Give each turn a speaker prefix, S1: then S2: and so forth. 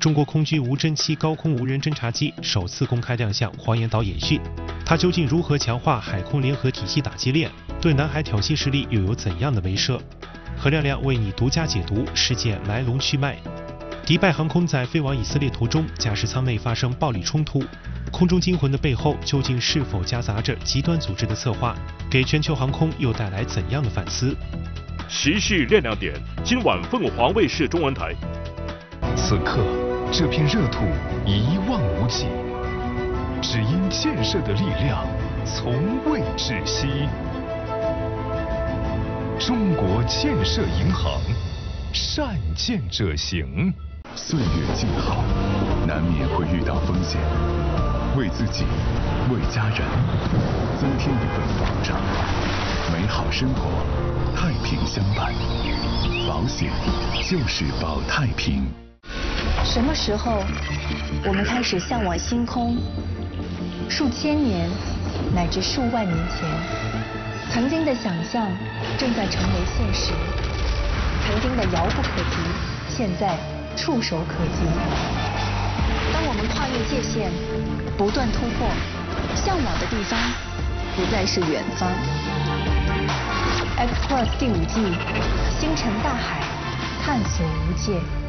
S1: 中国空军无侦7高空无人侦察机首次公开亮相黄岩岛演训，它究竟如何强化海空联合体系打击链？对南海挑衅势力又有怎样的威慑？何亮亮为你独家解读事件来龙去脉。迪拜航空在飞往以色列途中，驾驶舱内发生暴力冲突，空中惊魂的背后究竟是否夹杂着极端组织的策划？给全球航空又带来怎样的反思？
S2: 时事亮亮点，今晚凤凰卫视中文台。
S3: 此刻，这片热土一望无际，只因建设的力量从未止息。中国建设银行，善建者行。
S4: 岁月静好，难免会遇到风险，为自己，为家人，增添一份保障，美好生活，太平相伴。保险就是保太平。
S5: 什么时候，我们开始向往星空？数千年，乃至数万年前，曾经的想象正在成为现实，曾经的遥不可及，现在触手可及。当我们跨越界限，不断突破，向往的地方不再是远方。X Plus 第5季，星辰大海，探索无界。